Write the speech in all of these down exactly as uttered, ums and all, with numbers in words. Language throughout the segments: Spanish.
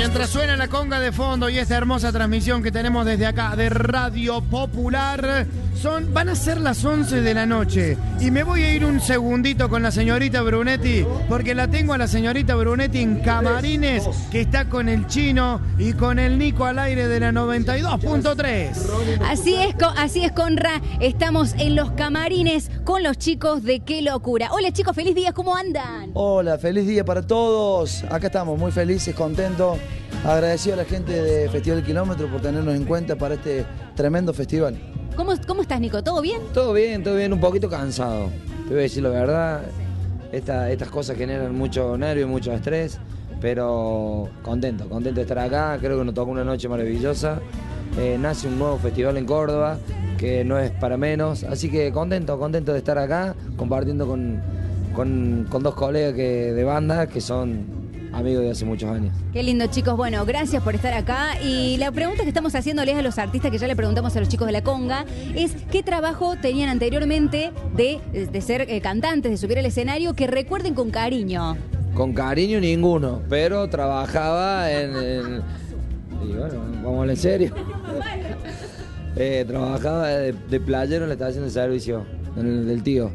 Mientras suena la conga de fondo y esta hermosa transmisión que tenemos desde acá de Radio Popular, son, van a ser las once de la noche y me voy a ir un segundito con la señorita Brunetti porque la tengo a la señorita Brunetti en Camarines, que está con el Chino y con el Nico al aire de la noventa y dos punto tres. Así es, así es, Conra, estamos en los Camarines con los chicos de Qué Locura. Hola chicos, feliz día, ¿cómo andan? Hola, feliz día para todos. Acá estamos muy felices, contentos. Agradecido a la gente de Festival del Kilómetro por tenernos en cuenta para este tremendo festival. ¿Cómo, cómo estás, Nico? ¿Todo bien? Todo bien, todo bien, un poquito cansado. Te voy a decir la verdad, esta, estas cosas generan mucho nervio y mucho estrés, pero contento, contento de estar acá. Creo que nos tocó una noche maravillosa. Eh, nace un nuevo festival en Córdoba, que no es para menos, así que contento, contento de estar acá, compartiendo con, con, con dos colegas que, de banda que son amigos de hace muchos años. Qué lindo, chicos. Bueno, gracias por estar acá. Y la pregunta que estamos haciéndoles a los artistas, que ya le preguntamos a los chicos de la conga, es ¿qué trabajo tenían anteriormente de, de ser eh, cantantes, de subir al escenario, que recuerden con cariño? Con cariño ninguno, pero trabajaba en... en y bueno, vamos a hablar en serio. eh, trabajaba de, de playero en la estación de servicio, en el del tío.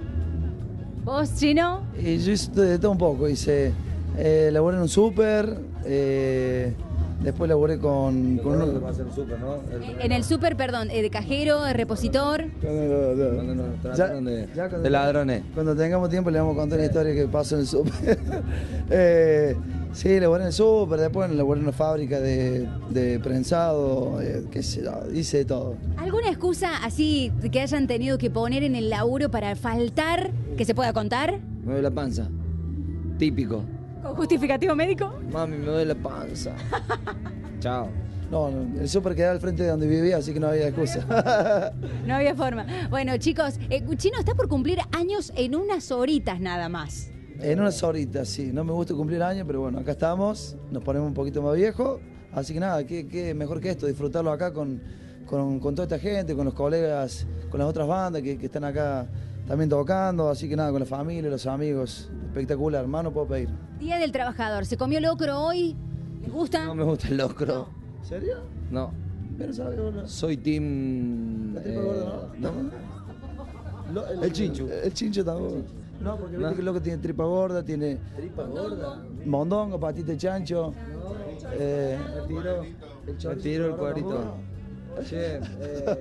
¿Vos, Chino? Y yo hice de todo un poco, hice... Eh, laboré en un súper, eh, después laboré con... con uno... En el súper, perdón, eh, de cajero, de repositor. Cuando nos trataron de, ya cuando, de ladrones. Cuando tengamos tiempo le vamos a contar una historia que pasó en el súper. eh, sí, laboré en el súper, después laboré en una fábrica de, de prensado, eh, qué sé yo, hice de todo. ¿Alguna excusa así que hayan tenido que poner en el laburo para faltar, que se pueda contar? Me duele la panza, típico. ¿Con justificativo médico? Mami, me duele la panza. Chao. No, no, el súper quedaba al frente de donde vivía, así que no había excusa. No había forma. Bueno, chicos, eh, Chino está por cumplir años en unas horitas nada más. En unas horitas, sí. No me gusta cumplir años, pero bueno, acá estamos, nos ponemos un poquito más viejos. Así que nada, qué, qué mejor que esto, disfrutarlo acá con, con, con toda esta gente, con los colegas, con las otras bandas que, que están acá también tocando. Así que nada, con la familia, los amigos. Espectacular, más no puedo pedir. Día del Trabajador. ¿Se comió locro hoy? ¿Les gusta? No me gusta el locro. ¿En serio? No. Pero sabes, no. Soy team... ¿La tripa eh, gorda, no? ¿No? El, el chincho. El chincho tampoco. No, porque viste no. que el loco tiene tripa gorda, tiene... ¿Tripa gorda? Mondongo, patita de chancho. No. Eh, Me tiró el chorizo. Me tiró el cuadrito. Che, eh...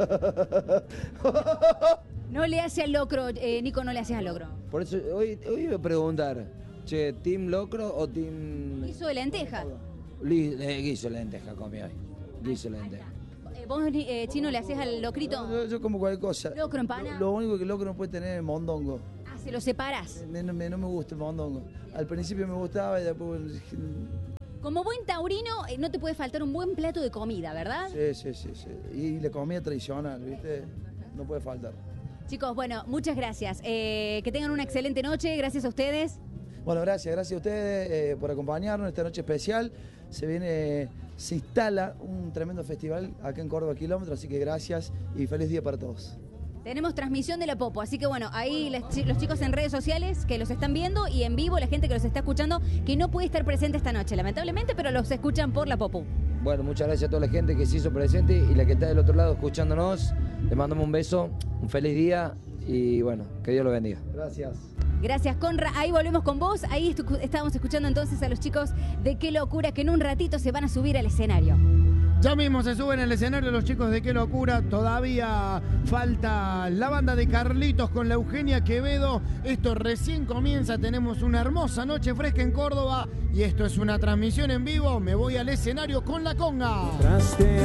No le hace al locro, eh, Nico, no le haces al locro. Por eso, hoy, hoy iba a preguntar, che, ¿team locro o team...? Guiso de lenteja. Li, eh, guiso de lenteja comí hoy. Guiso de lenteja. Eh, ¿Vos, eh, Chino, le haces al locrito? Yo, yo como cualquier cosa. ¿Locro empanado? Lo, lo único que el locro no puede tener es mondongo. Ah, ¿se lo separás? Me, no, me, no me gusta el mondongo. Al principio me gustaba y después... Como buen taurino, eh, no te puede faltar un buen plato de comida, ¿verdad? Sí, sí, sí, sí. Y la comida tradicional, ¿viste? No puede faltar. Chicos, bueno, muchas gracias. Eh, que tengan una excelente noche. Gracias a ustedes. Bueno, gracias, gracias a ustedes eh, por acompañarnos en esta noche especial. Se viene, se instala un tremendo festival acá en Córdoba Kilómetro, así que gracias y feliz día para todos. Tenemos transmisión de la Popo, así que bueno, ahí los chicos en redes sociales que los están viendo y en vivo la gente que los está escuchando, que no puede estar presente esta noche, lamentablemente, pero los escuchan por la Popo. Bueno, muchas gracias a toda la gente que se hizo presente y la que está del otro lado escuchándonos. Les mandamos un beso, un feliz día y bueno, que Dios los bendiga. Gracias. Gracias, Conra. Ahí volvemos con vos. Ahí estábamos escuchando entonces a los chicos de Qué Locura, que en un ratito se van a subir al escenario. Ya mismo se suben al escenario los chicos de Qué Locura. Todavía falta la banda de Carlitos con la Eugenia Quevedo. Esto recién comienza. Tenemos una hermosa noche fresca en Córdoba. Y esto es una transmisión en vivo. Me voy al escenario con la conga.